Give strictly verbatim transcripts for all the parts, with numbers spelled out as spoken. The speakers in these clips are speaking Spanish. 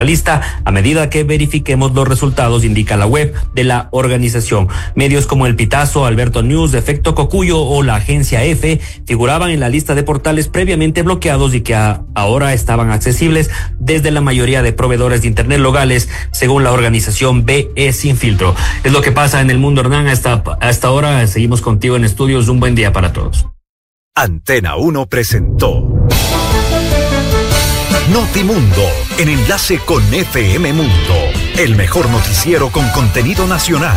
lista a medida que verifiquemos los resultados, indica la web de la organización. Medios como El Pitazo, Alberto News, Efecto Cocuyo o la Agencia F figuraban en la lista de portales previamente bloqueados y que a, ahora estaban accesibles desde la mayoría de proveedores de internet locales, según la organización B E Sin Filtro. Es lo que pasa en el mundo, Hernán. Hasta, hasta ahora seguimos contigo en estudios. Un buen día para todos. Antena uno presentó Notimundo, en enlace con F M Mundo, el mejor noticiero con contenido nacional.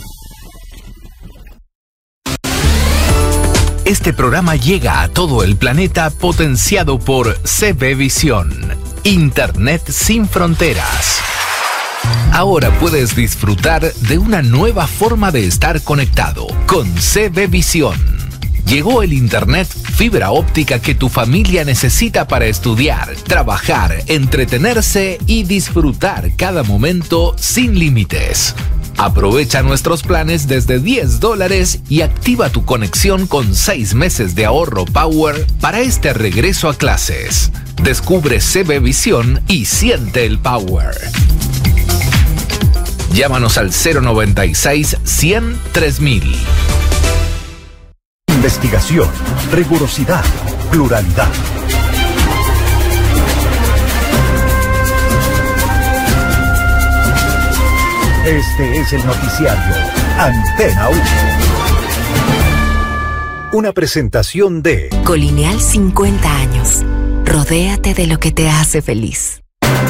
Este programa llega a todo el planeta potenciado por C B Visión, Internet sin fronteras. Ahora puedes disfrutar de una nueva forma de estar conectado con C B Visión. Llegó el Internet fibra óptica que tu familia necesita para estudiar, trabajar, entretenerse y disfrutar cada momento sin límites. Aprovecha nuestros planes desde diez dólares y activa tu conexión con seis meses de ahorro Power para este regreso a clases. Descubre C B Visión y siente el Power. Llámanos al cero noventa y seis, cien, tres mil. Investigación, rigurosidad, pluralidad. Este es el noticiario Antena uno. Una presentación de Colineal cincuenta años. Rodéate de lo que te hace feliz.